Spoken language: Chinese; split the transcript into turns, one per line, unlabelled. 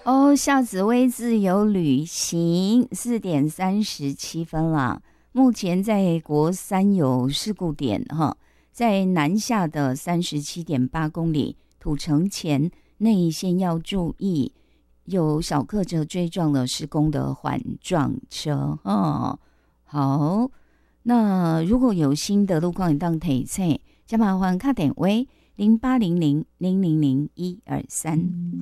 哦，夏紫薇自由旅行4:37了。目前在国三有事故点哈，在南下的37.8公里，土城前内线要注意，有小客车追撞了施工的缓撞车哦。好，那如果有新的路况，当提醒，就麻烦打电话0800000123。